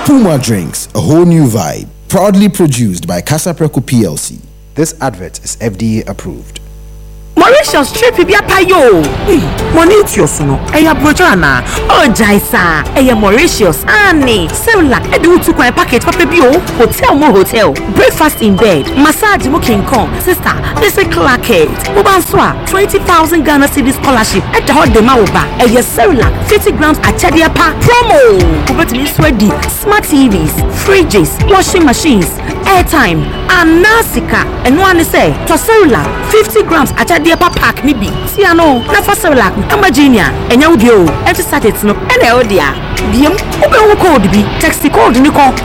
Puma Drinks, a whole new vibe. Proudly produced by Casa Preco PLC. This advert is FDA approved. Mauritius trip bia payo. Money to your son. Eya brojana. Oh Jaisa. Eya Mauritius. Annie. Selak. Edu to kwa package papa bio. Hotel mo hotel. Breakfast in bed. Massage mo king kong. Sister. This is Clarket. Ubanswa. 20,000 Ghana cedi scholarship. At the hot dema oba. Eya Selak. 50 grams achadia pa. Promo. Ubetimi sweaty. Smart TVs. Fridges. Washing machines. Airtime. And Nasika. And one say. To Selak. 50 grams achadia pack ni bi si ano na fa Selak Amagenia enya udio enti started no ena odia biem obe wo code bi text code ni ko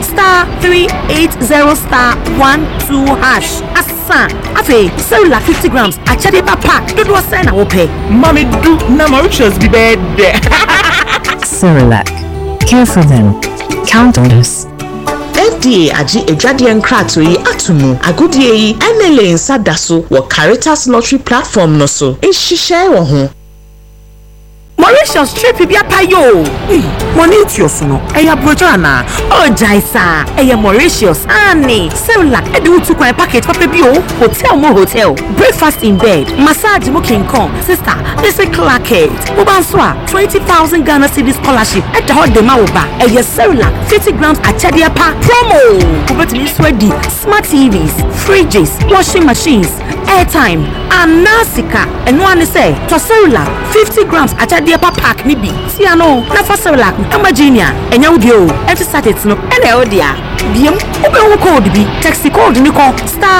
*380*12# asa afi Selak 50 grams achade pack dodo say na wo pe mami du na Mauritius bi bed Selak, care for them, count on us. FDA aji edwade nkrato yi atumu agudie yi enele nsadaso wo Caritas Lottery platform no so ehihye wo ho Mauritius trip bia payo. Money to your son. Eya brojana. Oh Jaisa. Eya Mauritius. Annie. Selak. Edu to kwa package papa bio. Hotel mo hotel. Breakfast in bed. Massage mo king kong. Sister. This is Clarket. Ubanswa. 20,000 Ghana cedi scholarship. At the hot dema oba. Eya Selak. 50 grams achadia pa. Promo. Ubetimi sweaty. Smart TVs. Fridges. Washing machines. Airtime. And Nasika. And one say. To Selak. 50 grams achadia pack ni bi si ano na fa Selak Amagenia enya udio enti started no ena odia biem obe wo code bi text code ni ko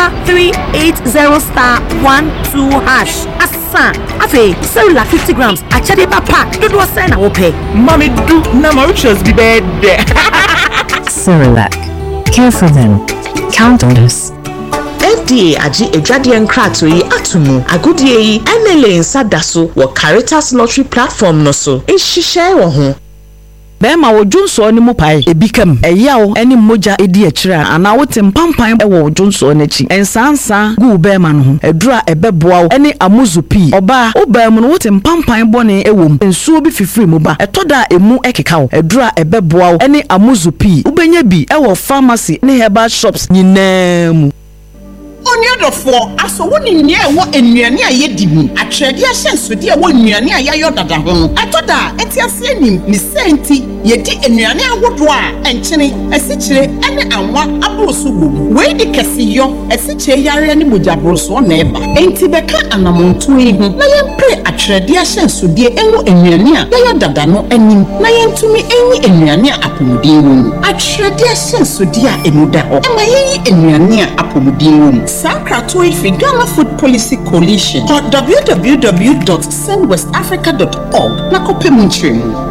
*380*12# asa afi Selak 50 grams achade pack dodo say na wo pe mami du na Mauritius bi bed Selak, care for them, count on us. FDA aji edwade nkrato yi atumu agudie yi enele nsadaso wo Caritas Lottery platform no so ehihye wo ho Bema wo Jonso ni mu pai ebikam eyawo eni moja edi akira ana wote mpampan e wo Jonso n'achi ensansa gu bema no ho edura ebeboa eni amuzupi oba obam no wote mpampan bone ewom ensuo bi fifiri mu ba etoda emu ekeka wo edura ebeboa eni amuzupi ubenya bi e wo pharmacy ne herbal shops nyinaa Onyadofo aso woni nia e wo enuane ayedi mu atrede ahensode e wo enuane ayayo dada ho atoda etiase anim ni senti yedi enuane awodo a enkyene esikyire ene anwa abroso gum we di kesiyo esikyire yare ne mojabroso na eba enti beka anamonto yi ho na yempre atrede ahensode e wo enuane a yayo dada no anim na yentumi enyi enuane apomudin mu atrede ahensode a emuda ho ema yeyi enuane a apomudin mu Sakrato ifi Ghana Food Policy Coalition or www.sendwestafrica.org na kope munchemu.